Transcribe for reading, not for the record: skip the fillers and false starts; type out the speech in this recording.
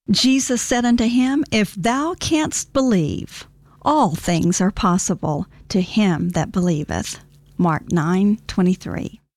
Jesus said unto him, If thou canst believe, all things are possible to him that believeth. Mark 9:23.